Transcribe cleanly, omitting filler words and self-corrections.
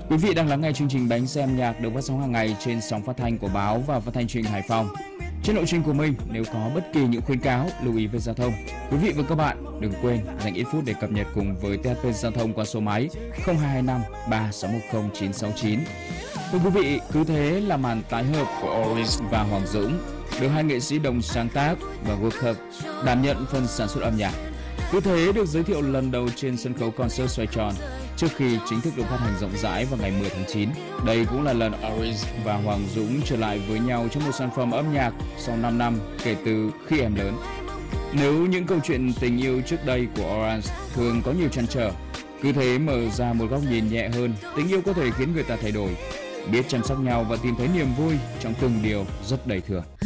Quý vị đang lắng nghe chương trình Bánh Xe âm nhạc được phát sóng hàng ngày trên sóng phát thanh của báo và phát thanh truyền hình Hải Phòng. Trên lộ trình của mình, nếu có bất kỳ những khuyến cáo, lưu ý về giao thông, quý vị và các bạn đừng quên dành ít phút để cập nhật cùng với THP Giao thông qua số máy 0225 3610 969. Thưa quý vị, cứ thế là màn tái hợp của Oris và Hoàng Dũng được hai nghệ sĩ đồng sáng tác và Work Up đảm nhận phần sản xuất âm nhạc. Cứ thế được giới thiệu lần đầu trên sân khấu concert xoay tròn trước khi chính thức được phát hành rộng rãi vào ngày 10 tháng 9. Đây cũng là lần Oris và Hoàng Dũng trở lại với nhau trong một sản phẩm âm nhạc sau 5 năm kể từ Khi Em Lớn. Nếu những câu chuyện tình yêu trước đây của Orange thường có nhiều trăn trở, cứ thế mở ra một góc nhìn nhẹ hơn, tình yêu có thể khiến người ta thay đổi, biết chăm sóc nhau và tìm thấy niềm vui trong từng điều rất đầy thường.